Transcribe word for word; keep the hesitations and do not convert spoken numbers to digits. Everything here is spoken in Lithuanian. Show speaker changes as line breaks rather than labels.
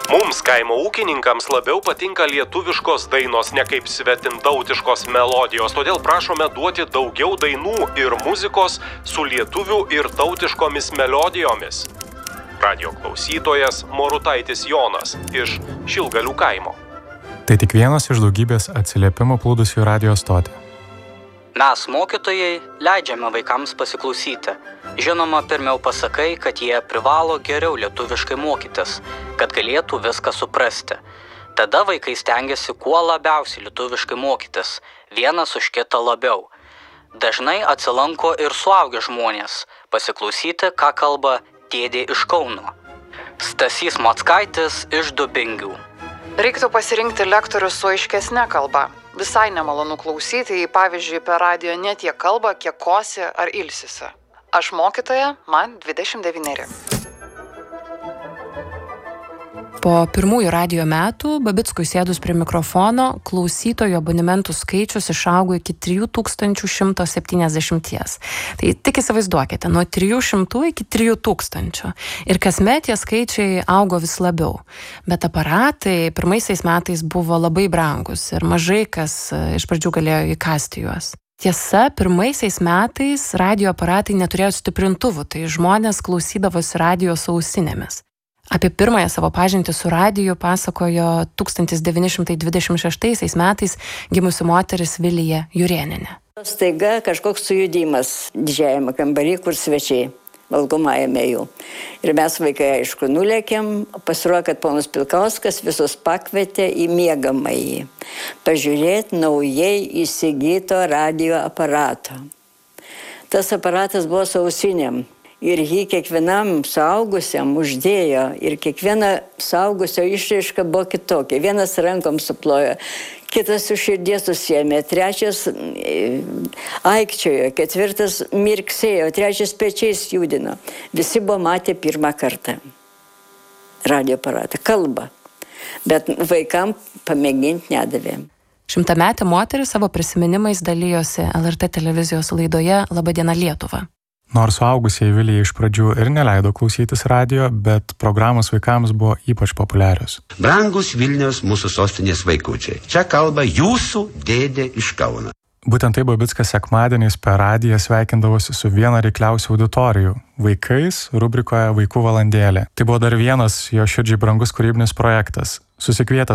Mums kaimo ūkininkams labiau patinka lietuviškos dainos, ne kaip svetimtautiškos melodijos, todėl prašome duoti daugiau dainų ir muzikos su lietuvių ir tautiškomis melodijomis. Radio klausytojas Morutaitis Jonas iš Šilgalių kaimo.
Tai tik vienas iš daugybės atsiliepimų plūdusių į radio stotį.
Mes, mokytojai, leidžiame vaikams pasiklausyti. Žinoma, pirmiau pasakai, kad jie privalo geriau lietuviškai mokytis, kad galėtų viską suprasti. Tada vaikai stengiasi kuo labiausiai lietuviškai mokytis, vienas už kitą labiau. Dažnai atsilanko ir suaugę žmonės, pasiklausyti, ką kalba dėdė iš Kauno. Stasys Mockaitis iš Dubingių.
Reiktų pasirinkti lektorių su aiškesne kalba. Visai nemalonu klausyti, jei pavyzdžiui per radijo ne tiek kalba, kiek kosi ar ilsisi. Aš mokytoja, man dvidešimt devyneri.
Po pirmųjų radijo metų Babickui sėdus prie mikrofono, klausytojų abonementų skaičius išaugo iki trijų tūkstančių šimto septyniasdešimties. Tai tik įsivaizduokite, nuo trijų šimtų iki trijų tūkstančių. Ir kasmet tie skaičiai augo vis labiau. Bet aparatai pirmaisiais metais buvo labai brangus ir mažai kas iš pradžių galėjo įkasti juos. Tiesa, pirmaisiais metais radijo aparatai neturėjo stiprintuvų, tai žmonės klausydavosi radijo su ausinėmis. Apie pirmąją savo pažintį su radiju pasakojo tūkstantis devyni šimtai dvidešimt šeštaisiais metais gimusi moteris Vilija Jurėnienė.
Staiga kažkoks sujudimas didžiajame kambarį, kur svečiai valgomajame jų. Ir mes vaikai, aišku, nulėkėm, pasirodė, kad ponas Pilkauskas visus pakvietė į miegamąjį pažiūrėti naujai įsigyto radijo aparato. Tas aparatas buvo su ausinėm. Ir jį kiekvienam suaugusiam uždėjo ir kiekviena suaugusio išraiška buvo kitokia. Vienas rankom suplojo, kitas už širdies susiėmė, trečias aikčiojo, ketvirtas mirksėjo, trečias pečiais judino. Visi buvo matę pirmą kartą radio aparatą, kalbą, bet vaikam pamėginti nedavėm.
Šimtametė moteris savo prisiminimais dalijosi L R T televizijos laidoje Labadiena Lietuva.
Nors suaugusieji Vilijai iš pradžių ir neleido klausytis radijo, bet programos vaikams buvo ypač populiarios.
Brangus Vilniaus mūsų sostinės vaikučiai. Čia kalba jūsų dėdė iš Kauno.
Būtent tai Babickas sekmadieniais per radiją sveikindavosi su viena reikliausių auditorijų – vaikais rubrikoje Vaikų valandėlė. Tai buvo dar vienas jo širdžiai brangus kūrybinis projektas. Susikvietęs